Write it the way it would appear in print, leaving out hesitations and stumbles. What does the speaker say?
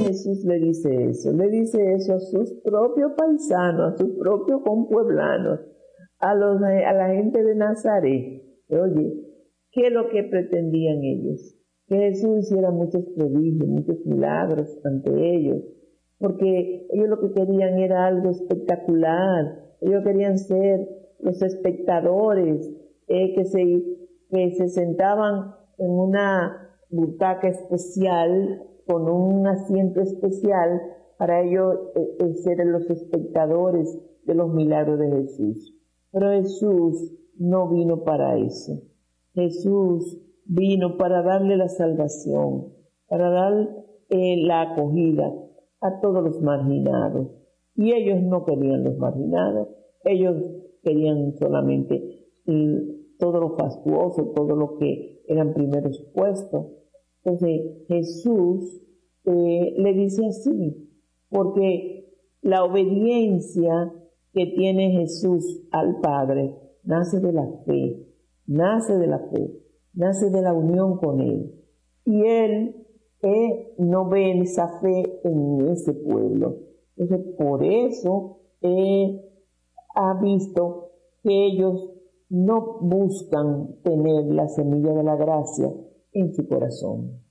Jesús le dice eso? Le dice eso a sus propios paisanos, a sus propios compueblanos, a la gente de Nazaret. Oye, ¿qué es lo que pretendían ellos? Que Jesús hiciera muchos prodigios, muchos milagros ante ellos, porque ellos lo que querían era algo espectacular. Ellos querían ser los espectadores que se sentaban en una butaca especial, con un asiento especial, para ellos ser los espectadores de los milagros de Jesús. Pero Jesús no vino para eso. Jesús vino para darle la salvación, para dar la acogida a todos los marginados. Y ellos no querían los marginados, ellos querían solamente todo lo fastuoso, todo lo que eran primeros puestos. Entonces Jesús le dice así, porque la obediencia que tiene Jesús al Padre nace de la fe, nace de la fe, nace de la unión con Él. Y Él no ve esa fe en ese pueblo. Entonces, por eso ha visto que ellos no buscan tener la semilla de la gracia en su corazón.